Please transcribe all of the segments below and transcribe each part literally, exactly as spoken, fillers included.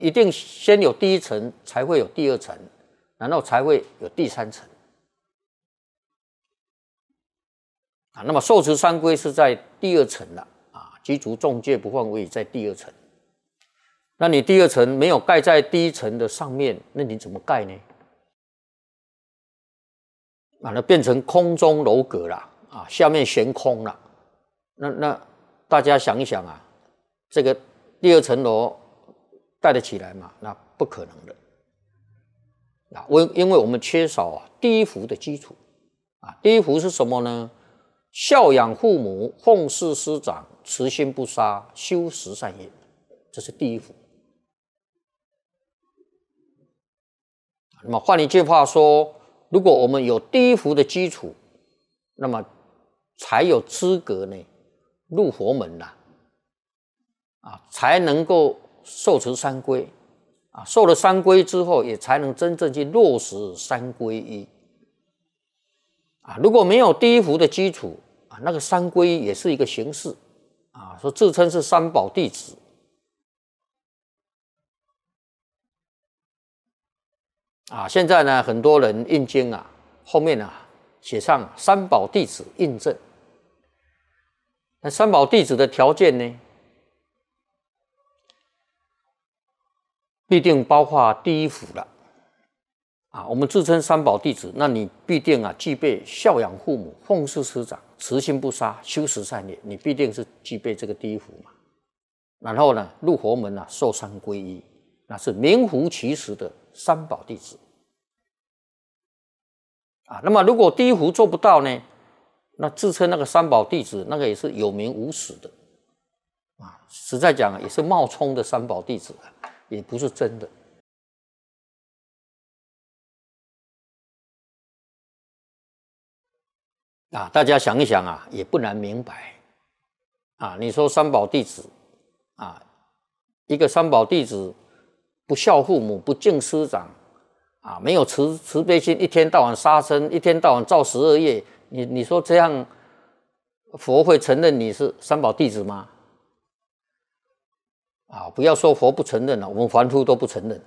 一定先有第一层，才会有第二层，然后才会有第三层。啊，那么受持三归是在第二层了啊，具足众戒不犯违在第二层。那你第二层没有盖在第一层的上面，那你怎么盖呢？啊，那变成空中楼阁了啊，下面悬空了。那那大家想一想啊，这个第二层楼盖得起来吗？那不可能的。啊，因因为我们缺少啊第一福的基础啊。第一福是什么呢？孝养父母，奉事师长，慈心不杀，修十善业，这是第一福。那么换一句话说，如果我们有第一福的基础，那么才有资格呢入佛门啦，啊，才能够受持三归，啊，受了三归之后，也才能真正去落实三归一。啊，如果没有第一福的基础，啊，那个三归一也是一个形式，啊，说自称是三宝弟子。啊，现在呢，很多人印经啊，后面啊写上三宝弟子印证。那三宝弟子的条件呢，必定包括第一福了。啊，我们自称三宝弟子，那你必定啊具备孝养父母、奉事师长、慈心不杀、修十善业，你必定是具备这个第一福嘛。然后呢，入佛门啊，受三皈依，那是名副其实的三宝弟子。啊，那么如果第一福做不到呢，那自称那个三宝弟子，那个也是有名无实的。啊，实在讲也是冒充的三宝弟子，也不是真的。啊，大家想一想啊，也不难明白。啊，你说三宝弟子，啊，一个三宝弟子不孝父母，不敬师长，啊，没有慈慈悲心，一天到晚杀生，一天到晚造十恶业，你你说这样，佛会承认你是三宝弟子吗？啊，不要说佛不承认了，我们凡夫都不承认。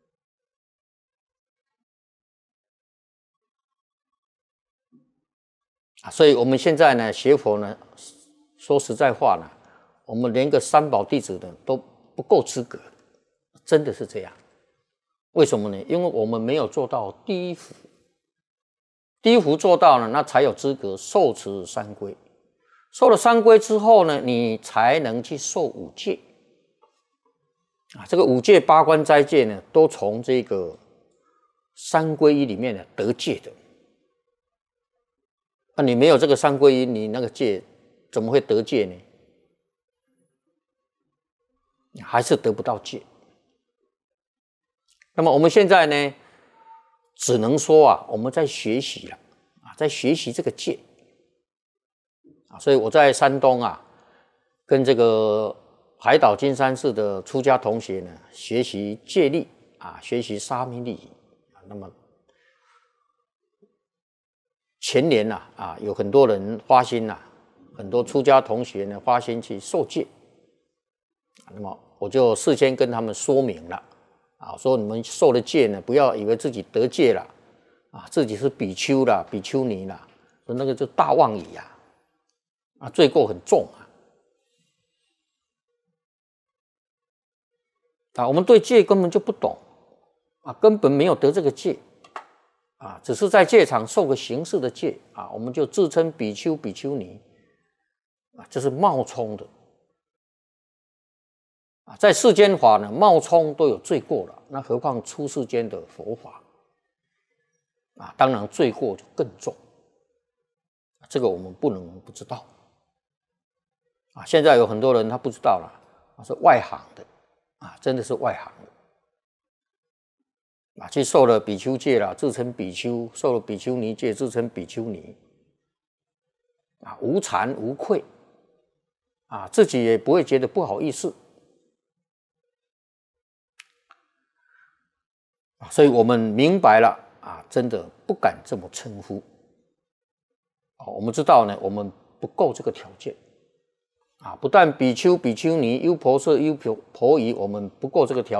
啊，所以我们现在呢，学佛呢，说实在话呢，我们连个三宝弟子呢都不够资格，真的是这样。为什么呢？因为我们没有做到第一福，第一福做到了，那才有资格受持三归。受了三归之后呢，你才能去受五戒。啊，这个五戒、八关斋戒呢，都从这个三归一里面呢得戒的。那你没有这个三归一，你那个戒怎么会得戒呢？还是得不到戒。那么我们现在呢，只能说啊，我们在学习了啊，在学习这个戒啊。所以我在山东啊，跟这个海岛金山寺的出家同学呢，学习戒律啊，学习沙弥律啊。那么前年呐 啊, 啊，有很多人发心呐、啊，很多出家同学呢发心去受戒。那么我就事先跟他们说明了啊，说你们受了戒呢，不要以为自己得戒了啊，自己是比丘啦、比丘尼啦，说那个就大妄语呀，啊，罪过很重啊。啊，我们对戒根本就不懂啊，根本没有得这个戒。啊，只是在戒场受个形式的戒啊，我们就自称比丘、比丘尼啊，这是冒充的啊。在世间法呢，冒充都有罪过了，那何况出世间的佛法啊？当然罪过就更重。这个我们不能不知道啊。现在有很多人他不知道了，他是外行的啊，真的是外行的。啊，去受了比丘戒了，自称比丘；受了比丘尼戒，自称比丘尼。啊，无惭无愧，啊，自己也不会觉得不好意思。啊，所以我们明白了啊，真的不敢这么称呼。啊，我们知道呢，我们不够这个条件。啊，不但比丘、比丘尼、优婆塞、优婆婆夷，我们不够这个条件。